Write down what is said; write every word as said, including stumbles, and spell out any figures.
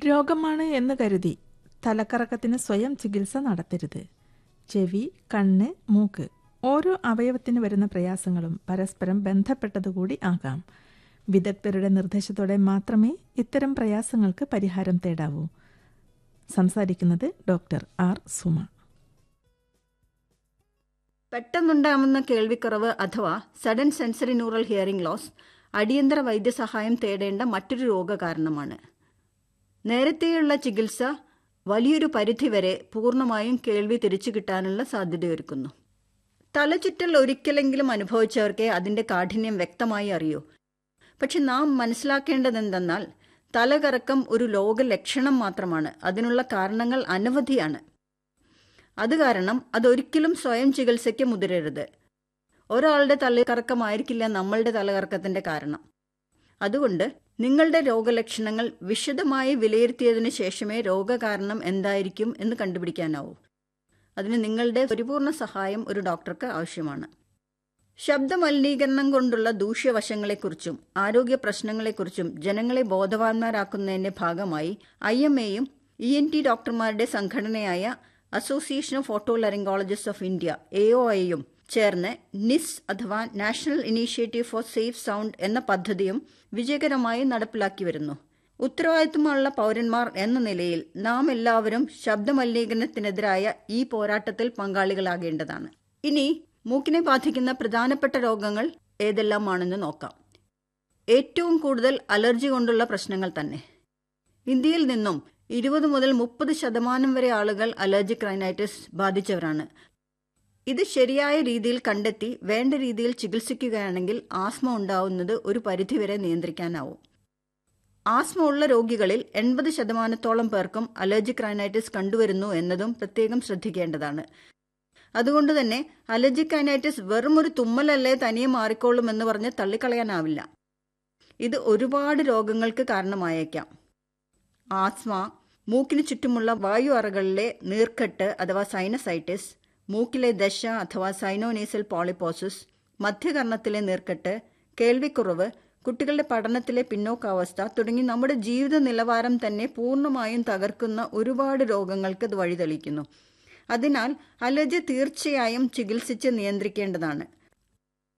രോഗമാണ് എന്ന് കരുതി തലക്കറക്കത്തിന് സ്വയം ചികിത്സ നടത്തരുത്. ചെവി, കണ്ണ്, മൂക്ക് ഓരോ അവയവത്തിന് വരുന്ന പ്രയാസങ്ങളും പരസ്പരം ബന്ധപ്പെട്ടതുകൂടി ആകാം. വിദഗ്ധരുടെ നിർദ്ദേശത്തോടെ മാത്രമേ ഇത്തരം പ്രയാസങ്ങൾക്ക് പരിഹാരം തേടാവൂ. സംസാരിക്കുന്നത് ഡോക്ടർ ആർ സുമ. പെട്ടെന്നുണ്ടാകുന്ന കേൾവിക്കുറവ് അഥവാ sudden sensory neural hearing loss അടിയന്തര വൈദ്യസഹായം തേടേണ്ട മറ്റൊരു രോഗകാരണമാണ്. നേരത്തെയുള്ള ചികിത്സ വലിയൊരു പരിധിവരെ പൂർണ്ണമായും കേൾവി തിരിച്ചു കിട്ടാനുള്ള സാധ്യതയൊരുക്കുന്നു. തലചുറ്റൽ ഒരിക്കലെങ്കിലും അനുഭവിച്ചവർക്ക് അതിൻ്റെ കാഠിന്യം വ്യക്തമായി അറിയൂ. പക്ഷെ നാം മനസ്സിലാക്കേണ്ടതെന്തെന്നാൽ തലകറക്കം ഒരു രോഗലക്ഷണം മാത്രമാണ്. അതിനുള്ള കാരണങ്ങൾ അനവധിയാണ്. അത് കാരണം അതൊരിക്കലും സ്വയം ചികിത്സയ്ക്ക് മുതിരരുത്. ഒരാളുടെ തലകറക്കമായിരിക്കില്ല നമ്മളുടെ തലകറക്കത്തിൻ്റെ കാരണം. അതുകൊണ്ട് നിങ്ങളുടെ രോഗലക്ഷണങ്ങൾ വിശദമായി വിലയിരുത്തിയതിനു ശേഷമേ രോഗകാരണം എന്തായിരിക്കും എന്ന് കണ്ടുപിടിക്കാനാവൂ. അതിന് നിങ്ങളുടെ പരിപൂർണ സഹായം ഒരു ഡോക്ടർക്ക് ആവശ്യമാണ്. ശബ്ദമലിനീകരണം കൊണ്ടുള്ള ദൂഷ്യവശങ്ങളെക്കുറിച്ചും ആരോഗ്യ പ്രശ്നങ്ങളെക്കുറിച്ചും ജനങ്ങളെ ബോധവാന്മാരാക്കുന്നതിന്റെ ഭാഗമായി ഐ എം എയും ഇ എൻ ടി ഡോക്ടർമാരുടെ സംഘടനയായ association of ഓട്ടോലറിംഗോളജിസ്റ്റ് of India A O ഐയും ചേർന്ന് നിസ് അഥവാ national initiative four safe sound എന്ന പദ്ധതിയും വിജയകരമായി നടപ്പിലാക്കി വരുന്നു. ഉത്തരവാദിത്തമുള്ള പൗരന്മാർ എന്ന നിലയിൽ നാം എല്ലാവരും ശബ്ദമലിനീകരണത്തിനെതിരായ ഈ പോരാട്ടത്തിൽ പങ്കാളികളാകേണ്ടതാണ്. ഇനി മൂക്കിനെ ബാധിക്കുന്ന പ്രധാനപ്പെട്ട രോഗങ്ങൾ ഏതെല്ലാമാണെന്ന് നോക്കാം. ഏറ്റവും കൂടുതൽ അലർജി കൊണ്ടുള്ള പ്രശ്നങ്ങൾ തന്നെ. ഇന്ത്യയിൽ നിന്നും ഇരുപത് മുതൽ മുപ്പത് ശതമാനം വരെ ആളുകൾ അലർജിക് റൈനൈറ്റിസ് ബാധിച്ചവരാണ്. ഇത് ശരിയായ രീതിയിൽ കണ്ടെത്തി വേണ്ട രീതിയിൽ ചികിത്സിക്കുകയാണെങ്കിൽ ആസ്മ ഉണ്ടാവുന്നത് ഒരു പരിധിവരെ നിയന്ത്രിക്കാനാവും. ആസ്മ ഉള്ള രോഗികളിൽ എൺപത് ശതമാനത്തോളം പേർക്കും അലർജിക് റൈനൈറ്റിസ് കണ്ടുവരുന്നു എന്നതും പ്രത്യേകം ശ്രദ്ധിക്കേണ്ടതാണ്. അതുകൊണ്ട് തന്നെ അലർജിക് റൈനൈറ്റിസ് വെറും ഒരു തുമ്മലല്ലേ തനിയെ മാറിക്കോളും എന്ന് പറഞ്ഞ് തള്ളിക്കളയാനാവില്ല. ഇത് ഒരുപാട് രോഗങ്ങൾക്ക് കാരണമായേക്കാം. ആസ്മ, മൂക്കിന് ചുറ്റുമുള്ള വായു അറകളിലെ നീർക്കെട്ട് അഥവാ സൈനസൈറ്റിസ്, മൂക്കിലെ ദശ അഥവാ സൈനോനേസൽ പോളിപ്പോസിസ്, മധ്യകർണത്തിലെ നീർക്കെട്ട്, കേൾവിക്കുറവ്, കുട്ടികളുടെ പഠനത്തിലെ പിന്നോക്കാവസ്ഥ തുടങ്ങി നമ്മുടെ ജീവിത നിലവാരം തന്നെ പൂർണ്ണമായും തകർക്കുന്ന ഒരുപാട് രോഗങ്ങൾക്ക് ഇത് വഴിതെളിക്കുന്നു. അതിനാൽ അലർജി തീർച്ചയായും ചികിത്സിച്ച് നിയന്ത്രിക്കേണ്ടതാണ്.